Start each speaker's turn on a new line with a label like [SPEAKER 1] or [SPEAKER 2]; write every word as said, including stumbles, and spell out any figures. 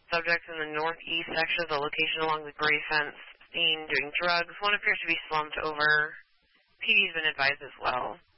[SPEAKER 1] Subjects in the northeast section of the location along the gray fence seen doing drugs. One appears to be slumped over. P D's been advised as well.